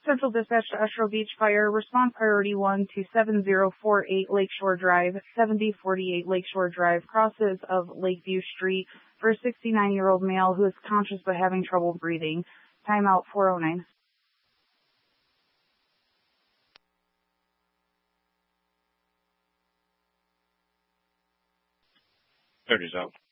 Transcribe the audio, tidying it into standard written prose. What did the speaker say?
Central Dispatch to Estro Beach Fire. Response priority 1 to 7048 Lakeshore Drive, 7048 Lakeshore Drive, crosses of Lakeview Street for a 69-year-old male who is conscious but having trouble breathing. Timeout 409. 30's out.